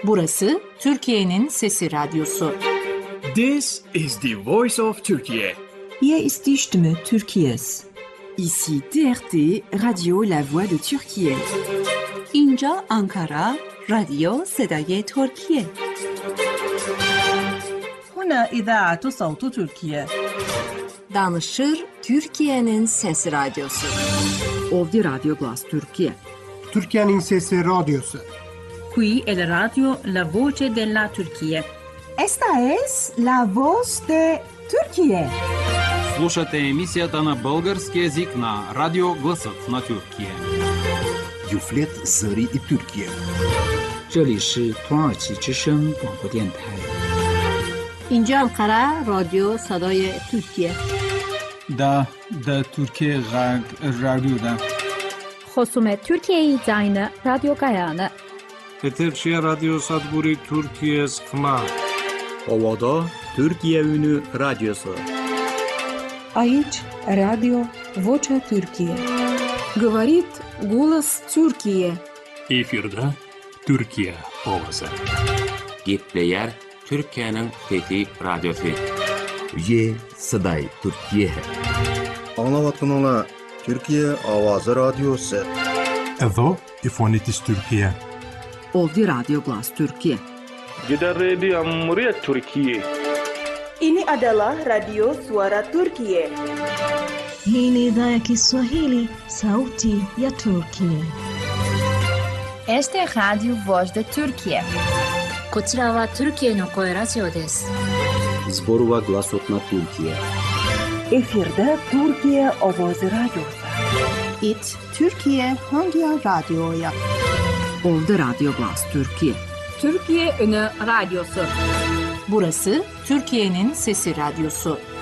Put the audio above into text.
Burası Türkiye'nin Sesi Radyosu. This is the voice of Turkey. Hier ist die Stimme Türkiye's. Ici TRT, Radio La Voix de Türkiye. اینجا آنکارا، رادیو صدای ترکیه. هنا إذاعة صوت تركيا. Danışır Türkiye'nin Sesi Radyosu. Ovdje Radio Glas Türkiye. Türkiye'nin Sesi Radyosu. Qui è la radio La Voce della Turchia. Esta es la voz de Türkiye. Слушате емисията на български език на Радио Гласът на Türkiye. Юфлет Зари и Türkiye. 这里是土耳其之声广播电台。 اینجا Ankara رادیو صدای ترکیه. دا ترکیه رادیو دا. خصوم ترکیه زاین رادیو گایانه. Peterşehir Radyo Sadburi Türkiye Sıkma. Ovada Türkiye Ünü Radyosu. Aici Radio Vocea Türkiye. Говорит голос Türkiye. Efirde Türkiye Ovası. Gitleyer Türkiye'nin Fethi Radyosu. Ye Saday Türkiye. Anlavatınla Türkiye Avazı Radyosu. Edo İfonitis Türkiye. Ovdje Radio Glas Türkiye. Gidan Radio Muryat Türkiye. Ini adalah Radio Suara Turkiye. Hii ni idhaa ya Kiswahili, Sauti ya Turkiye. Este es Radio Voz de Turkiye. こちらはトルキエの声ラジオです。 Zborova Glasot na Türkiye. Efirde Türkiye Avazı Radyosu. İt Türkiye hangi radyoya? Ovdje Radio Glas Türkiye. Türkiye Ünü Radyosu. Burası Türkiye'nin Sesi Radyosu.